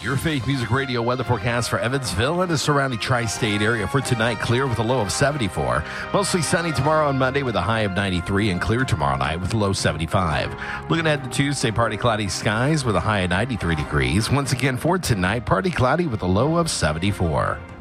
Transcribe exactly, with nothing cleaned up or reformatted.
Your Faith Music Radio weather forecast for Evansville and the surrounding tri-state area for tonight. Clear with a low of seventy-four. Mostly sunny tomorrow on Monday with a high of ninety-three, and clear tomorrow night with a low seventy-five. Looking ahead to Tuesday, partly cloudy skies with a high of ninety-three degrees. Once again for tonight, partly cloudy with a low of seventy-four.